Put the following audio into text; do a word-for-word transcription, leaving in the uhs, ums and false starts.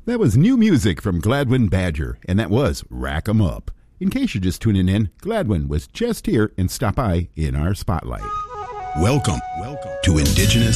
That was new music from Gladwin Badger, and that was Rack 'em Up. In case you're just tuning in, Gladwin was just here and stopped by in our spotlight. Welcome, welcome to Indigenous